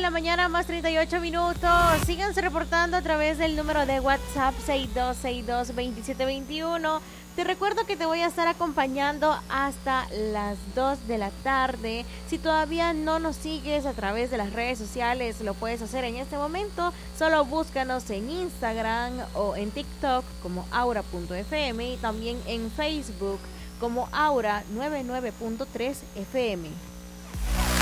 la mañana más 38 minutos. Síganse reportando a través del número de WhatsApp 6262-2721. Te recuerdo que te voy a estar acompañando hasta las 2 de la tarde. Si todavía no nos sigues a través de las redes sociales, lo puedes hacer en este momento. Solo búscanos en Instagram o en TikTok como aura.fm y también en Facebook como Aura 99.3 FM.